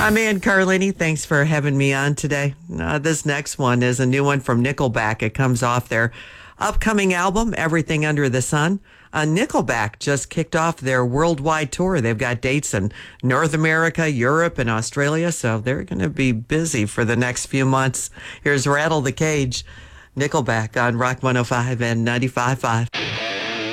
I'm Ann Carlini. Thanks for having me on today. This next one is a new one from Nickelback. It comes off their upcoming album, Everything Under the Sun. Nickelback just kicked off their worldwide tour. They've got dates in North America, Europe, and Australia, so they're going to be busy for the next few months. Here's Rattle the Cage, Nickelback on Rock 105 and 95.5.